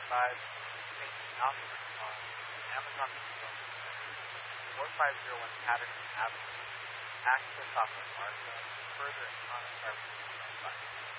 5, thank you, Alpha Response, Amazon Fulfillment Center, 4501 Patterson Avenue, Access Software Marketing, Further Electronic Arts.